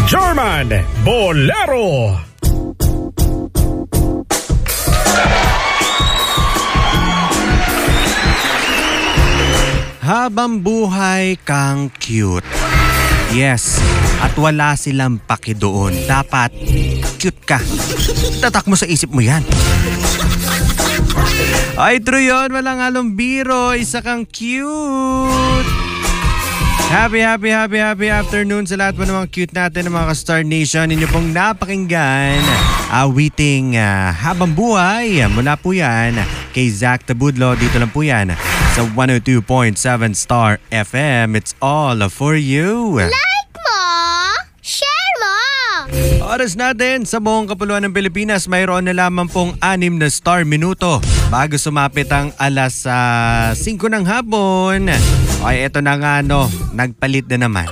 German Bolero. Habang buhay kang cute. Yes, at wala silang paki doon. Dapat cute ka. Tatak mo sa isip mo yan. Ay, true yun. Walang halong biro. Isa kang cute. Happy afternoon sa lahat po ng mga cute natin ng mga Star Nation. Inyo pong napakinggan. Awiting Habang Buhay. Mula po yan kay Zach Tabudlo. Dito lang po yan sa 102.7 Star FM. It's all for you. Like mo! Share mo! Oras natin sa buong kapuluan ng Pilipinas, mayroon na lamang pong 6 na star minuto bago sumapit ang alas 5 ng hapon. Ay, eto na nga nagpalit na naman.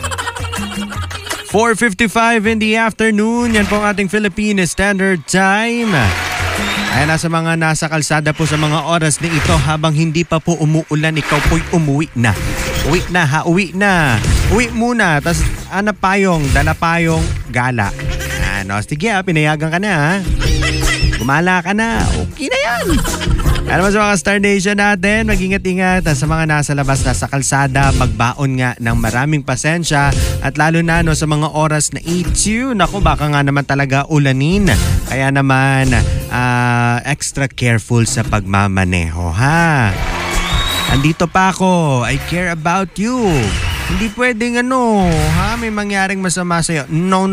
4:55 in the afternoon, yan po ang ating Philippine Standard Time. Ay, nasa kalsada po sa mga oras na ito habang hindi pa po umuulan, ikaw po'y umuwi na. Uwi muna, tas dala payong, gala. Sige pinayagan ka na Gumala ka na, okay na yan. Alam mo sa mga Star Nation natin, mag-ingat-ingat sa mga nasa labas na sa kalsada, magbaon nga ng maraming pasensya at lalo na sa mga oras na ito, naku baka nga naman talaga ulanin. Kaya naman extra careful sa pagmamaneho ha. Andito pa ako, I care about you. Hindi pwedeng may mangyaring masama sa'yo. No.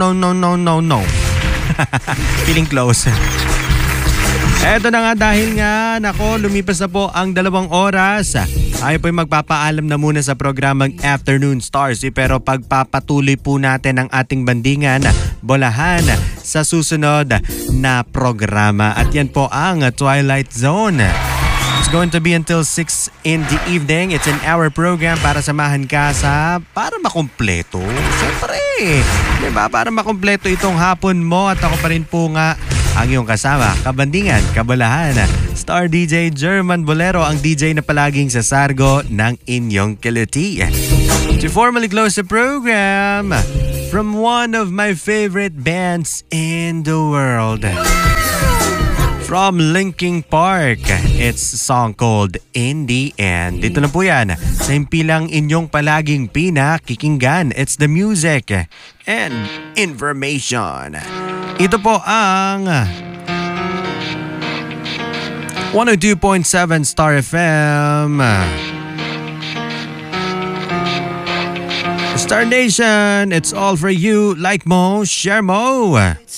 Feeling close. Eto na nga dahil nga, lumipas na po ang 2 oras. Tayo po'y magpapaalam na muna sa programang Afternoon Stars. Pero pagpapatuloy po natin ang ating bandingan, bolahan sa susunod na programa. At yan po ang Twilight Zone. It's going to be until 6 in the evening. It's an hour program para samahan ka para makumpleto. Siyempre, diba? Para makumpleto itong hapon mo at ako pa rin po nga ang iyong kasama, kabandingan, kabalahan, Star DJ German Bolero, ang DJ na palaging sa sargo ng inyong kiliti. To formally close the program, from one of my favorite bands in the world. From Linkin Park, it's a song called In The End. Dito na po yan, sa himpilang inyong palaging pinakikinggan. It's the music and information. Ito po ang 102.7 Star FM. Star Nation, it's all for you. Like mo, share mo.